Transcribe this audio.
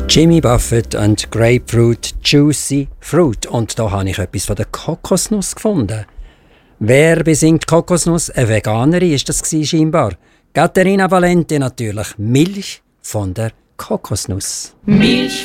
Jimmy Buffett und Grapefruit Juicy Fruit. Und da habe ich etwas von der Kokosnuss gefunden. Wer besingt Kokosnuss? Eine Veganerin ist das scheinbar. Caterina Valente natürlich. Milch von der Kokosnuss. Milch